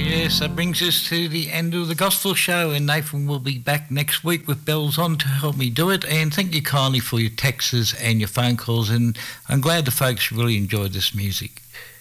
Yes, that brings us to the end of the Gospel Show, and Nathan will be back next week with bells on to help me do it. And thank you kindly for your texts and your phone calls, and I'm glad the folks really enjoyed this music.